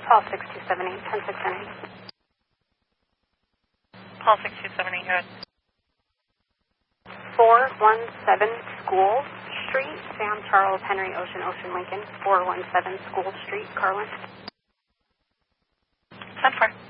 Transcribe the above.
Call 6278, 10698. Call 6278, go ahead. 417 School Street, Sam Charles Henry Ocean Lincoln, 417 School Street, Carlin. 10-4.